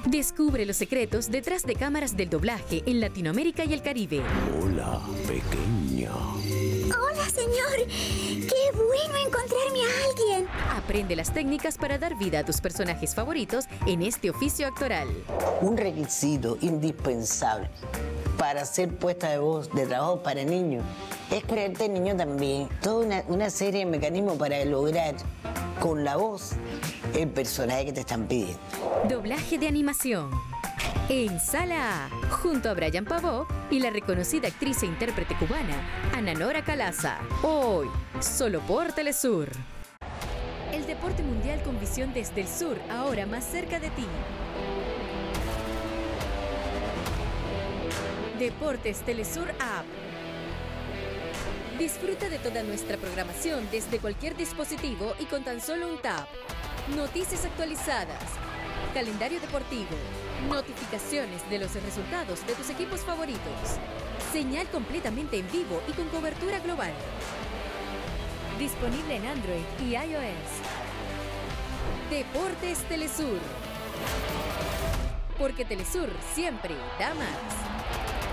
Descubre los secretos detrás de cámaras del doblaje en Latinoamérica y el Caribe. Hola, pequeña. Hola, señor. ¡Qué bueno encontrarme a alguien! Aprende las técnicas para dar vida a tus personajes favoritos en este oficio actoral. Un requisito indispensable para ser puesta de voz de trabajo para niños es creerte niño también. Toda una serie de mecanismos para lograr con la voz el personaje que te están pidiendo. Doblaje de animación. En Sala A, junto a Brian Pavó y la reconocida actriz e intérprete cubana, Ana Nora Calaza. Hoy, solo por Telesur. El deporte mundial con visión desde el sur, ahora más cerca de ti. Deportes Telesur App. Disfruta de toda nuestra programación desde cualquier dispositivo y con tan solo un tap. Noticias actualizadas, calendario deportivo, notificaciones de los resultados de tus equipos favoritos, señal completamente en vivo y con cobertura global. Disponible en Android y iOS. Deportes Telesur. Porque Telesur siempre da más.